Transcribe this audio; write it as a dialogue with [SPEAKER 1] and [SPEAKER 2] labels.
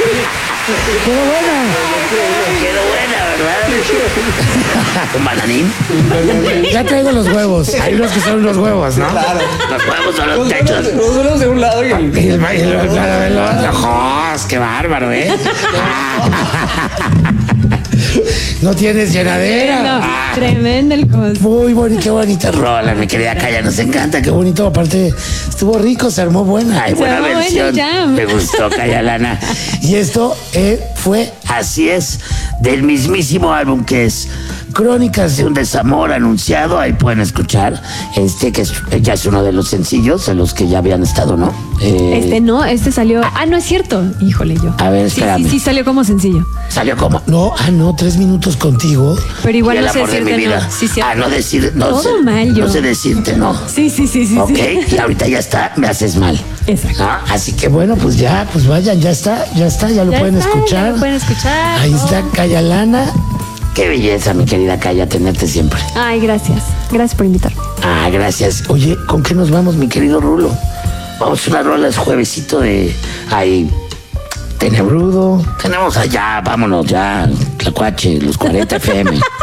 [SPEAKER 1] Quedó buena.
[SPEAKER 2] Quedó buena, ¿verdad? ¿Un bananín?
[SPEAKER 1] Ya traigo los huevos. Hay unos que son los huevos, ¿no?
[SPEAKER 3] Claro.
[SPEAKER 2] Los huevos son los techos.
[SPEAKER 3] Unos de un lado y el...
[SPEAKER 1] Y el otro. ¡Jos! ¡Qué bárbaro, eh! No tienes llenadera.
[SPEAKER 4] No, tremendo el costo.
[SPEAKER 1] Muy bonito, qué bonita rola, mi querida Calla. Nos encanta, qué bonito. Aparte, estuvo rico, se armó buena.
[SPEAKER 2] Ay, buena
[SPEAKER 4] armó bueno,
[SPEAKER 2] versión.
[SPEAKER 4] jam.
[SPEAKER 2] Me gustó, Calla Lana.
[SPEAKER 1] Y esto fue
[SPEAKER 2] Así es, del mismísimo álbum que es Crónicas de un desamor anunciado. Ahí pueden escuchar que ya es uno de los sencillos de los que ya habían estado, ¿no?
[SPEAKER 4] Este salió. Ah, no es cierto. Híjole, yo.
[SPEAKER 2] A ver, espérame.
[SPEAKER 4] Sí, salió como sencillo.
[SPEAKER 2] Salió como
[SPEAKER 1] no, 3 minutos contigo.
[SPEAKER 4] Pero
[SPEAKER 2] Y
[SPEAKER 4] igual
[SPEAKER 2] el
[SPEAKER 4] no sé
[SPEAKER 2] amor de mi
[SPEAKER 4] decirte
[SPEAKER 2] vida.
[SPEAKER 4] no. Sí, sí.
[SPEAKER 2] No decir, no
[SPEAKER 4] Todo
[SPEAKER 2] sé,
[SPEAKER 4] mal, yo.
[SPEAKER 2] no sé decirte no.
[SPEAKER 4] Sí.
[SPEAKER 2] Ok,
[SPEAKER 4] Sí.
[SPEAKER 2] y ahorita ya está, me haces mal.
[SPEAKER 4] Exacto.
[SPEAKER 2] ¿Ah?
[SPEAKER 1] Así que bueno, pues ya, pues vayan, ya está, ya lo pueden escuchar.
[SPEAKER 4] Ya lo pueden escuchar.
[SPEAKER 1] Ahí está Calla Lana.
[SPEAKER 2] Qué belleza, mi querida Calla, tenerte siempre.
[SPEAKER 4] Ay, gracias. Gracias por invitarme.
[SPEAKER 2] Ah, gracias. Oye, ¿con qué nos vamos, mi querido Rulo? Vamos a una rola, es juevesito de ahí.
[SPEAKER 1] Tenebrudo.
[SPEAKER 2] Tenemos allá, vámonos ya, Tlacuache, los 40 FM.